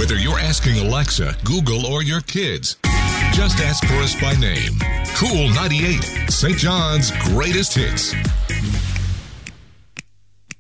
Whether you're asking Alexa, Google, or your kids, just ask for us by name. Cool 98, St. John's greatest hits.